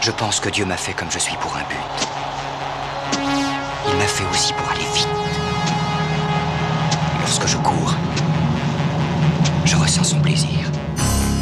Je pense que Dieu m'a fait comme je suis pour un but. Il m'a fait aussi pour aller vite.